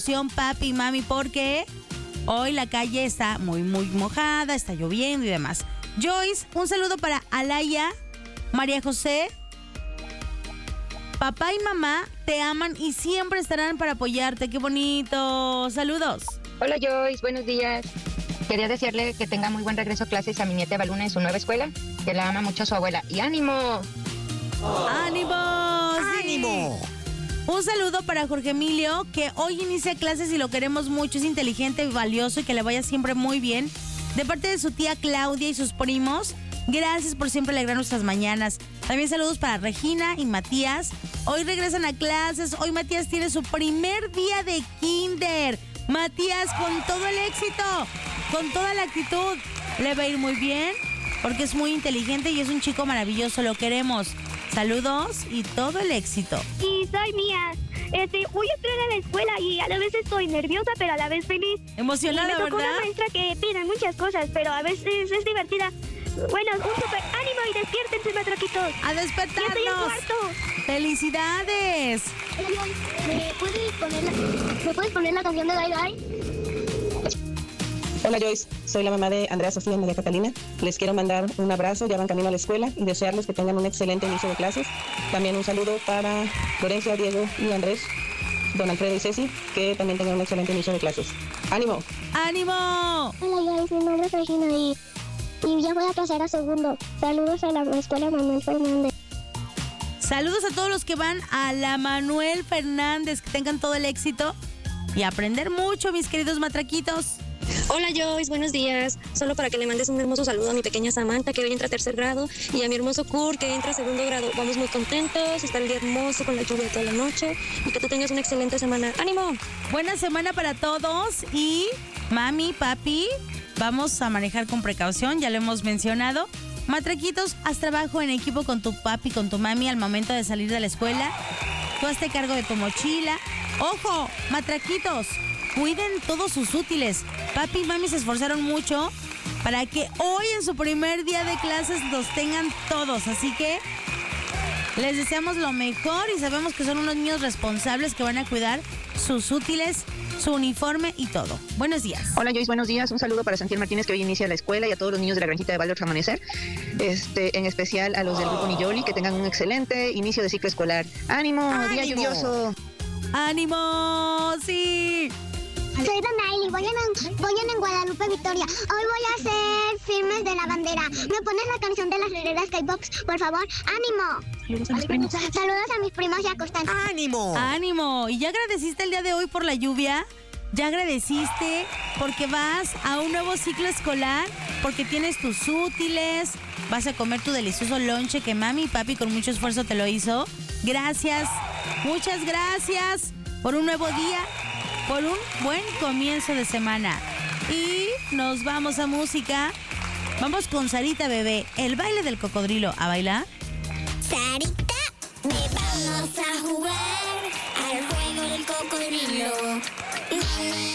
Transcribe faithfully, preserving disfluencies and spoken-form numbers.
papi y mami, porque hoy la calle está muy, muy mojada, está lloviendo y demás. Joyce, un saludo para Alaya, María José. Papá y mamá te aman y siempre estarán para apoyarte. ¡Qué bonito! ¡Saludos! Hola Joyce, buenos días. Quería desearle que tenga muy buen regreso a clases a mi nieta Baluna en su nueva escuela, que la ama mucho su abuela. ¡Y ánimo! Oh. ¡Ánimo! Sí. ¡Ánimo! Un saludo para Jorge Emilio, que hoy inicia clases y lo queremos mucho. Es inteligente y valioso y que le vaya siempre muy bien. De parte de su tía Claudia y sus primos, gracias por siempre alegrar nuestras mañanas. También saludos para Regina y Matías. Hoy regresan a clases. Hoy Matías tiene su primer día de kinder. Matías, con todo el éxito, con toda la actitud, le va a ir muy bien porque es muy inteligente y es un chico maravilloso. Lo queremos. Saludos y todo el éxito. Y soy Mía. Este, voy a entrar a la escuela y a la vez estoy nerviosa, pero a la vez feliz. Emocionada, y me tocó ¿verdad? una maestra que pide muchas cosas, pero a veces es divertida. Bueno, un super ánimo y despiértense, matraquitos. ¡A Ya estoy en despertarnos! cuarto. ¡Felicidades! ¿Me puedes poner la, ¿me puedes poner la canción de Bye Bye? Hola Joyce, soy la mamá de Andrea Sofía y María Catalina. Les quiero mandar un abrazo, ya van camino a la escuela y desearles que tengan un excelente inicio de clases. También un saludo para Florencia, Diego y Andrés, don Alfredo y Ceci, que también tengan un excelente inicio de clases. ¡Ánimo! ¡Ánimo! Hola Joyce, mi nombre es Regina y, y ya voy a pasar a segundo. Saludos a la escuela Manuel Fernández. Saludos a todos los que van a la Manuel Fernández, que tengan todo el éxito y aprender mucho, mis queridos matraquitos. Hola Joyce, buenos días. Solo para que le mandes un hermoso saludo a mi pequeña Samantha, que hoy entra a tercer grado, y a mi hermoso Kurt, que entra a segundo grado. Vamos muy contentos, está el día hermoso con la lluvia toda la noche, y que tú tengas una excelente semana. ¡Ánimo! Buena semana para todos y mami, papi, vamos a manejar con precaución, ya lo hemos mencionado. Matraquitos, haz trabajo en equipo con tu papi, con tu mami al momento de salir de la escuela. Tú hazte cargo de tu mochila. ¡Ojo, matraquitos! Cuiden todos sus útiles. Papi y mami se esforzaron mucho para que hoy en su primer día de clases los tengan todos. Así que les deseamos lo mejor y sabemos que son unos niños responsables que van a cuidar sus útiles, su uniforme y todo. Buenos días. Hola Joyce, buenos días. Un saludo para Santiago Martínez, que hoy inicia la escuela, y a todos los niños de la granjita de Baldor Amanecer. Este, en especial a los del grupo Niyoli, que tengan un excelente inicio de ciclo escolar. ¡Ánimo! ¡Ánimo! ¡Día lluvioso! ¡Ánimo! ¡Sí! Soy Donaili, voy en, voy en Guadalupe, Victoria. Hoy voy a hacer firmes de la bandera. ¿Me pones la canción de las reglas Skybox, por favor? ¡Ánimo! Saludos a mis primos. Saludos a mis primos y a Constanza. ¡Ánimo! ¡Ánimo! ¿Y ya agradeciste el día de hoy por la lluvia? ¿Ya agradeciste porque vas a un nuevo ciclo escolar? Porque tienes tus útiles, vas a comer tu delicioso lonche que mami y papi con mucho esfuerzo te lo hizo. Gracias, muchas gracias por un nuevo día, por un buen comienzo de semana. Y nos vamos a música. Vamos con Sarita Bebé, el baile del cocodrilo. ¿A bailar? Sarita, me vamos a jugar al juego del cocodrilo.